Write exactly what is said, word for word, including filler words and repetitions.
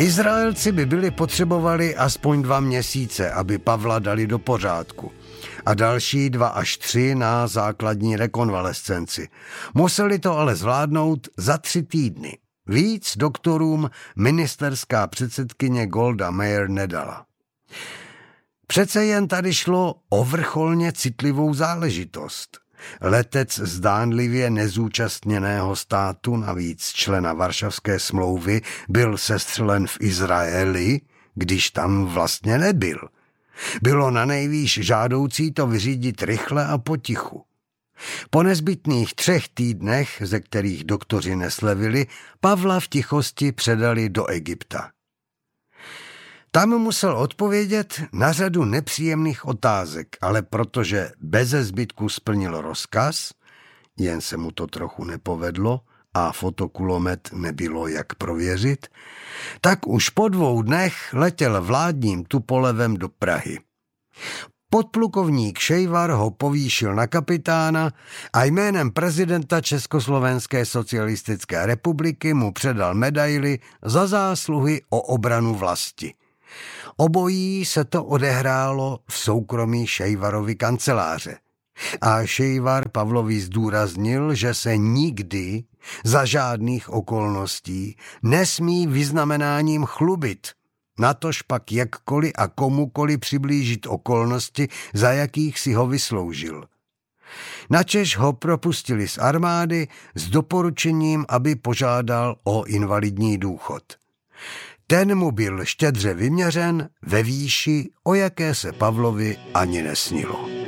Izraelci by byli potřebovali aspoň dva měsíce, aby Pavla dali do pořádku, a další dva až tři na základní rekonvalescenci. Museli to ale zvládnout za tři týdny. Víc doktorům ministerská předsedkyně Golda Meir nedala. Přece jen tady šlo o vrcholně citlivou záležitost. Letec zdánlivě nezúčastněného státu, navíc člena Varšavské smlouvy, byl sestřelen v Izraeli, když tam vlastně nebyl. Bylo nanejvýš žádoucí to vyřídit rychle a potichu. Po nezbytných třech týdnech, ze kterých doktoři neslevili, Pavla v tichosti předali do Egypta. Tam musel odpovědět na řadu nepříjemných otázek, ale protože beze zbytku splnil rozkaz, jen se mu to trochu nepovedlo a fotokulomet nebylo jak prověřit, tak už po dvou dnech letěl vládním Tupolevem do Prahy. Podplukovník Šejvar ho povýšil na kapitána a jménem prezidenta Československé socialistické republiky mu předal medaili za zásluhy o obranu vlasti. Obojí se to odehrálo v soukromí Šejvarovy kanceláře. A Šejvar Pavlovi zdůraznil, že se nikdy za žádných okolností nesmí vyznamenáním chlubit, natož pak jakkoliv a komukoliv přiblížit okolnosti, za jakých si ho vysloužil. Načež ho propustili z armády s doporučením, aby požádal o invalidní důchod. Ten mu byl štědře vyměřen ve výši, o jaké se Pavlovi ani nesnilo.